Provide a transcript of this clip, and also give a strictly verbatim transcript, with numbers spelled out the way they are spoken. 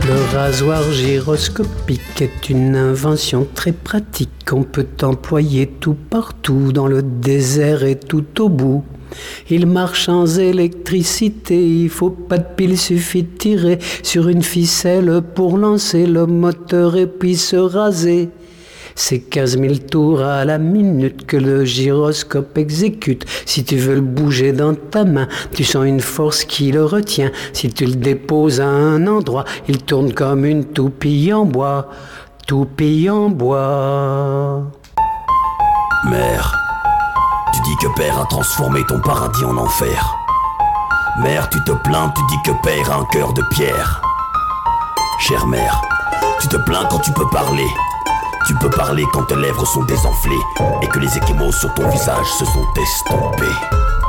Le rasoir gyroscopique est une invention très pratique qu'on peut employer tout partout, dans le désert et tout au bout. Il marche sans électricité, il faut pas de pile, suffit de tirer sur une ficelle pour lancer le moteur et puis se raser. C'est quinze mille tours à la minute que le gyroscope exécute. Si tu veux le bouger dans ta main, tu sens une force qui le retient. Si tu le déposes à un endroit, il tourne comme une toupie en bois. Toupie en bois. Mère, tu dis que Père a transformé ton paradis en enfer. Mère, tu te plains, tu dis que Père a un cœur de pierre. Chère mère, tu te plains quand tu peux parler. Tu peux parler quand tes lèvres sont désenflées et que les échémos sur ton visage se sont estompés.